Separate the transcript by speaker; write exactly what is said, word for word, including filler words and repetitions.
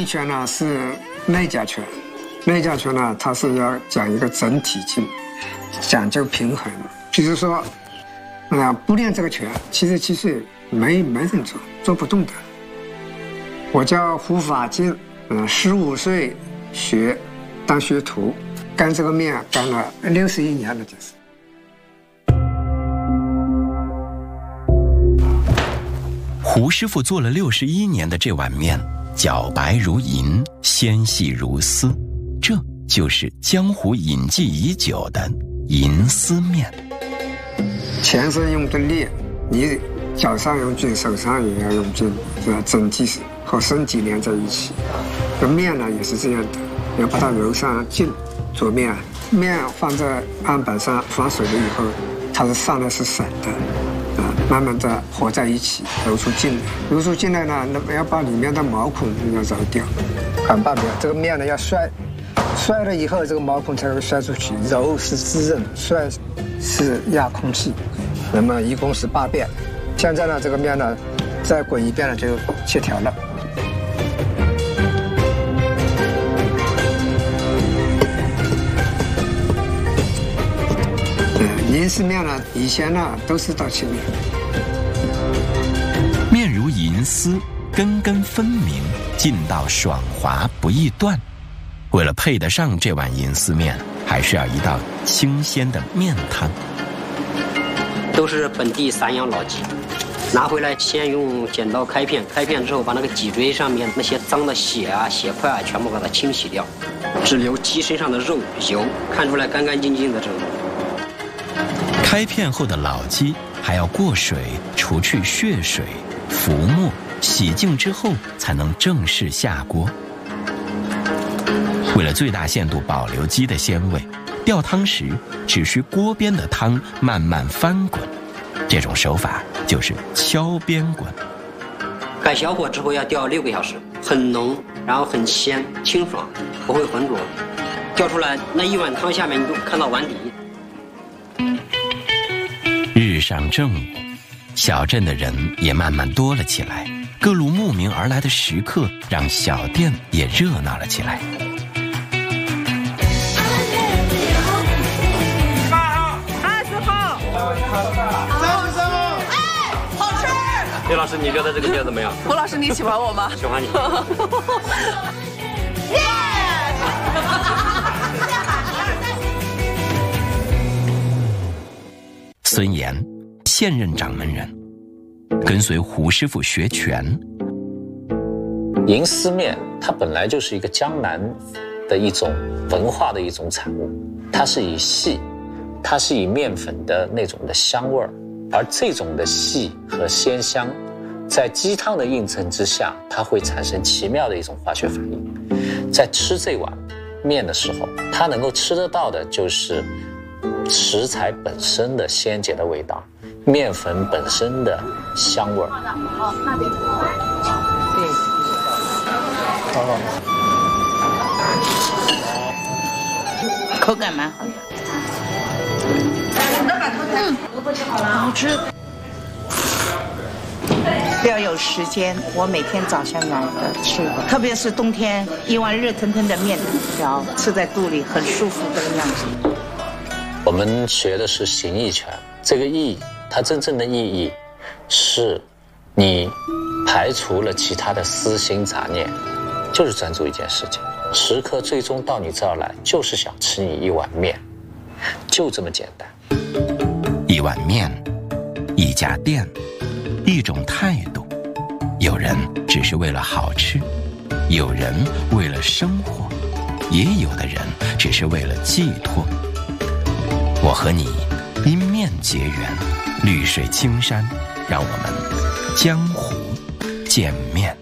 Speaker 1: 拳呢是内家拳，内家拳呢它是要讲一个整体性，讲究平衡。比如说，啊，不练这个拳，其实其实没没人做，做不动的。我叫胡法进，嗯，十五岁学当学徒，干这个面干了六十一年了，就是。
Speaker 2: 胡师傅做了六十一年的这碗面，皎白如银，纤细如丝，这就是江湖隐迹已久的银丝面。
Speaker 1: 全身用的力，你脚上用劲，手上也要用劲，这整体和身体连在一起。这面呢也是这样的，要把它揉上劲。做面，面放在案板上放水了以后，它是上来是散的。啊，慢慢的和在一起，揉出劲来。揉出劲来呢，那要把里面的毛孔要揉掉。看把面，这个面呢要摔，摔了以后，这个毛孔才会摔出去。揉是滋润，摔是压空气。那么一共是八遍。现在呢，这个面呢，再滚一遍呢就切条了。银丝面呢，以前呢都是刀切面。
Speaker 2: 面如银丝，根根分明，劲道爽滑不易断。为了配得上这碗银丝面，还需要一道清鲜的面汤。
Speaker 3: 都是本地散养老鸡，拿回来先用剪刀开片，开片之后把那个脊椎上面那些脏的血啊、血块啊，全部把它清洗掉，只留鸡身上的肉油，看出来干干净净的这种。
Speaker 2: 开片后的老鸡还要过水，除去血水，浮沫，洗净之后才能正式下锅。为了最大限度保留鸡的鲜味，吊汤时只需锅边的汤慢慢翻滚，这种手法就是敲边滚。
Speaker 3: 改小火之后要吊六个小时，很浓，然后很鲜清爽，不会浑浊。吊出来那一碗汤下面你都看到碗底。
Speaker 2: 日上正午，小镇的人也慢慢多了起来，各路慕名而来的食客让小店也热闹了起来。
Speaker 3: 刘老师，你觉得这个面怎么样？
Speaker 4: 胡老师，你喜欢我吗？
Speaker 3: 喜欢你。
Speaker 2: 孙岩，现任掌门人，跟随胡师傅学拳。
Speaker 5: 银丝面它本来就是一个江南的一种文化的一种产物，它是以细，它是以面粉的那种的香味儿。而这种的细和鲜香，在鸡汤的映衬之下，它会产生奇妙的一种化学反应。在吃这碗面的时候，它能够吃得到的就是食材本身的鲜洁的味道，面粉本身的香味儿。
Speaker 6: 口感蛮好的。嗯，好吃。只要有时间，我每天早上来的吃，特别是冬天，一碗热腾腾的面条，吃在肚里很舒服这个样子。
Speaker 5: 我们学的是形意拳，这个意，它真正的意义是，你排除了其他的私心杂念，就是专注一件事情。食客最终到你这儿来，就是想吃你一碗面，就这么简单。
Speaker 2: 一碗面，一家店，一种态度。有人只是为了好吃，有人为了生活，也有的人只是为了寄托。我和你因面结缘，绿水青山，让我们江湖见面。